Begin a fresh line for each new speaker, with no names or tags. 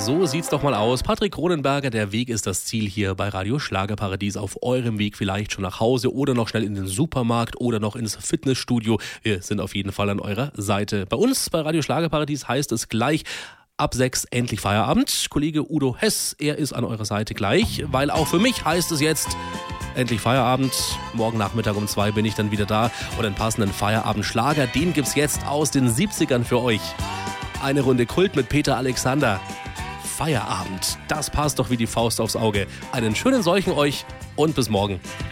so sieht's doch mal aus. Patrick Kronenberger, der Weg ist das Ziel hier bei Radio Schlagerparadies. Auf eurem Weg vielleicht schon nach Hause oder noch schnell in den Supermarkt oder noch ins Fitnessstudio. Wir sind auf jeden Fall an eurer Seite. Bei uns bei Radio Schlagerparadies heißt es gleich ab 6 endlich Feierabend. Kollege Udo Hess, er ist an eurer Seite gleich, weil auch für mich heißt es jetzt endlich Feierabend. Morgen Nachmittag um 2 bin ich dann wieder da und einen passenden Feierabendschlager, den gibt's jetzt aus den 70ern für euch. Eine Runde Kult mit Peter Alexander. Feierabend, das passt doch wie die Faust aufs Auge. Einen schönen solchen euch und bis morgen.